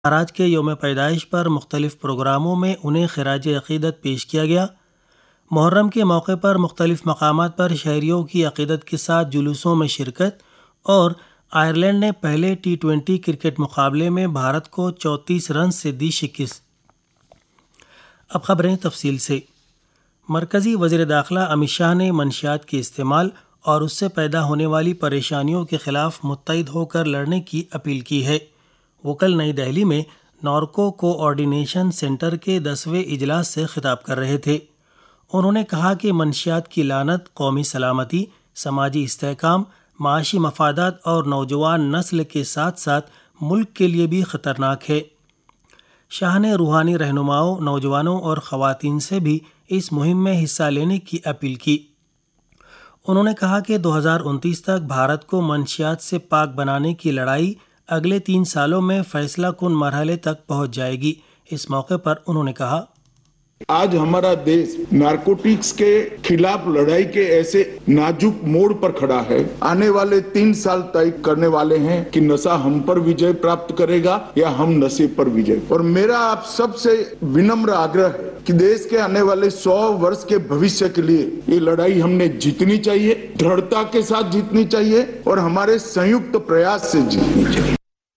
مہاراج کے یوم پیدائش پر مختلف پروگراموں میں انہیں خراج عقیدت پیش کیا گیا۔ محرم کے موقع پر مختلف مقامات پر شہریوں کی عقیدت کے ساتھ جلوسوں میں شرکت، اور آئرلینڈ نے پہلے T20 کرکٹ مقابلے میں بھارت کو 34 رنز سے دی شکست۔ اب خبریں تفصیل سے۔ مرکزی وزیر داخلہ امت شاہ نے منشیات کے استعمال اور اس سے پیدا ہونے والی پریشانیوں کے خلاف متحد ہو کر لڑنے کی اپیل کی ہے۔ وہ کل نئی دہلی میں نارکو کوآرڈینیشن سینٹر کے 10ویں اجلاس سے خطاب کر رہے تھے۔ انہوں نے کہا کہ منشیات کی لعنت قومی سلامتی، سماجی استحکام، معاشی مفادات اور نوجوان نسل کے ساتھ ساتھ ملک کے لیے بھی خطرناک ہے۔ شاہ نے روحانی رہنماؤں، نوجوانوں اور خواتین سے بھی اس مہم میں حصہ لینے کی اپیل کی۔ انہوں نے کہا کہ 2029 تک بھارت کو منشیات سے پاک بنانے کی لڑائی اگلے 3 سالوں میں فیصلہ کن مرحلے تک پہنچ جائے گی۔ اس موقع پر انہوں نے کہا، آج ہمارا دیش نارکوٹکس کے خلاف لڑائی کے ایسے نازک موڑ پر کھڑا ہے۔ آنے والے 3 سال طے کرنے والے ہیں کہ نشہ ہم پر وجے پراپت کرے گا یا ہم نشے پر وجے۔ اور میرا آپ سب سے ونمر آگرہ ہے کہ دیش کے آنے والے 100 برس کے بھوشیہ کے لیے یہ لڑائی ہم نے جیتنی چاہیے، دھڑتا کے ساتھ جیتنی چاہیے اور ہمارے سنیکت پریاس سے جیتنی چاہیے۔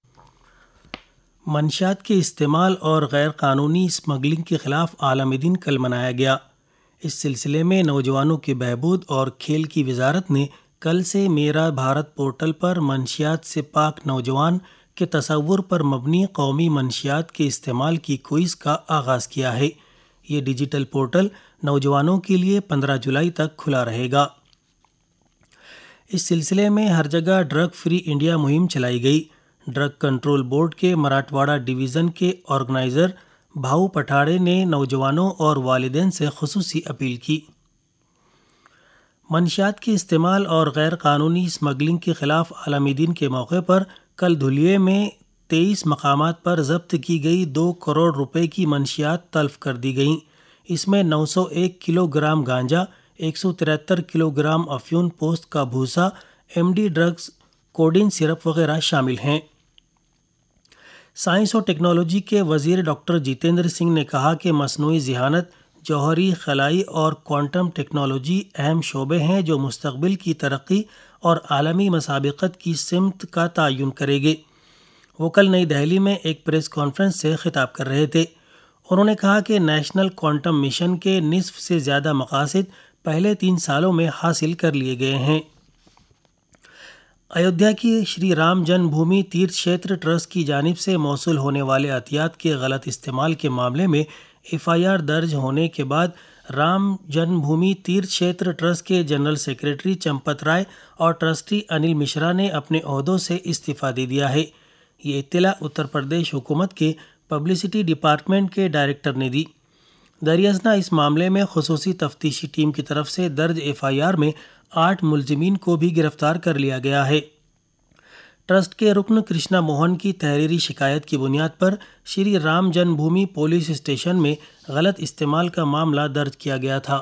منشیات کے استعمال اور غیر قانونی اسمگلنگ کے خلاف عالمی دن کل منایا گیا۔ اس سلسلے میں نوجوانوں کی بہبود اور کھیل کی وزارت نے کل سے میرا بھارت پورٹل پر منشیات سے پاک نوجوان کے تصور پر مبنی قومی منشیات کے استعمال کی کوئز کا آغاز کیا ہے۔ یہ ڈیجیٹل پورٹل نوجوانوں کے لیے 15 جولائی تک کھلا رہے گا۔ اس سلسلے میں ہر جگہ ڈرگ فری انڈیا مہم چلائی گئی۔ ڈرگ کنٹرول بورڈ کے مراٹھواڑہ ڈویژن کے آرگنائزر بھاؤ پٹھاڑے نے نوجوانوں اور والدین سے خصوصی اپیل کی۔ منشیات کے استعمال اور غیر قانونی اسمگلنگ کے خلاف عالمی دن کے موقع پر کل دھلیے میں 23 مقامات پر ضبط کی گئی 2 کروڑ روپے کی منشیات تلف کر دی گئیں۔ اس میں 901 کلو گرام گانجا، 173 کلو گرام افیون پوست کا بھوسا، MD ڈرگز، کوڈین سرپ وغیرہ شامل ہیں۔ سائنس اور ٹیکنالوجی کے وزیر ڈاکٹر جتیندر سنگھ نے کہا کہ مصنوعی ذہانت، جوہری خلائی اور کوانٹم ٹیکنالوجی اہم شعبے ہیں جو مستقبل کی ترقی اور عالمی مسابقت کی سمت کا تعین کریں گے۔ وہ کل نئی دہلی میں ایک پریس کانفرنس سے خطاب کر رہے تھے۔ انہوں نے کہا کہ نیشنل کوانٹم مشن کے نصف سے زیادہ مقاصد پہلے 3 سالوں میں حاصل کر لیے گئے ہیں۔ ایودھیا کی شری رام جنم بھومی تیرتھ شیتر ٹرسٹ کی جانب سے موصول ہونے والے عطیات کے غلط استعمال کے معاملے میں FIR درج ہونے کے بعد رام جنم بھومی تیرتھ شیتر ٹرسٹ کے جنرل سیکریٹری چمپت رائے اور ٹرسٹی انل مشرا نے اپنے عہدوں سے استعفیٰ دے دیا ہے۔ یہ اطلاع اتر پردیش حکومت کے پبلسٹی ڈپارٹمنٹ کے ڈائریکٹر نے دی۔ دراصل اس معاملے میں خصوصی تفتیشی ٹیم کی طرف سے درج FIR میں 8 ملزمین کو بھی گرفتار کر لیا گیا ہے۔ ٹرسٹ کے رکن کرشنا موہن کی تحریری شکایت کی بنیاد پر شری رام جنم بھومی پولیس اسٹیشن میں غلط استعمال کا معاملہ درج کیا گیا تھا۔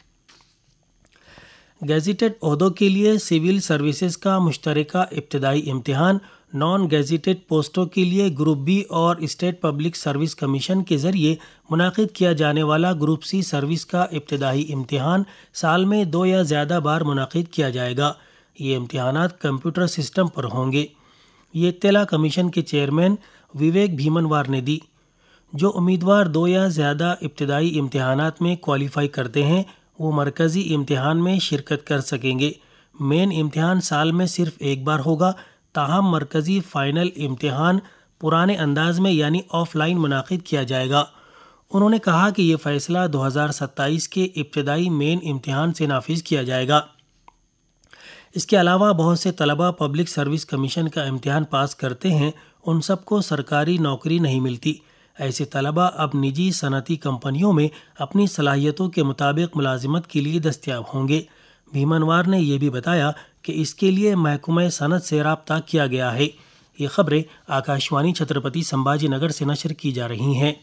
گیزیٹڈ عہدوں کے لیے سول سروسز کا مشترکہ ابتدائی امتحان نان گیزیٹڈ پوسٹوں کے لیے گروپ بی اور اسٹیٹ پبلک سروس کمیشن کے ذریعے منعقد کیا جانے والا گروپ سی سروس کا ابتدائی امتحان سال میں 2 یا زیادہ بار منعقد کیا جائے گا۔ یہ امتحانات کمپیوٹر سسٹم پر ہوں گے۔ یہ اطلاع کمیشن کے چیئرمین وویک بھیمنوار نے دی۔ جو امیدوار 2 یا زیادہ ابتدائی امتحانات میں کوالیفائی کرتے ہیں وہ مرکزی امتحان میں شرکت کر سکیں گے۔ مین امتحان سال میں صرف ایک بار ہوگا، تاہم مرکزی فائنل امتحان پرانے انداز میں یعنی آف لائن منعقد کیا جائے گا۔ انہوں نے کہا کہ یہ فیصلہ 2027 کے ابتدائی مین امتحان سے نافذ کیا جائے گا۔ اس کے علاوہ بہت سے طلباء پبلک سروس کمیشن کا امتحان پاس کرتے ہیں، ان سب کو سرکاری نوکری نہیں ملتی۔ ایسے طلباء اب نجی صنعتی کمپنیوں میں اپنی صلاحیتوں کے مطابق ملازمت کے لیے دستیاب ہوں گے۔ بھیمنوار نے یہ بھی بتایا کہ اس کے لیے محکمہ صنعت سے رابطہ کیا گیا ہے۔ یہ خبریں آکاشوانی چھترپتی سمبھاجی نگر سے نشر کی جا رہی ہیں۔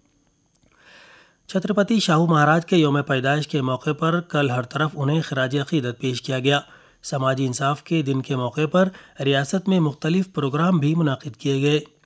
چھترپتی شاہو مہاراج کے یوم پیدائش کے موقع پر کل ہر طرف انہیں خراج عقیدت پیش کیا گیا۔ سماجی انصاف کے دن کے موقع پر ریاست میں مختلف پروگرام بھی منعقد کیے گئے۔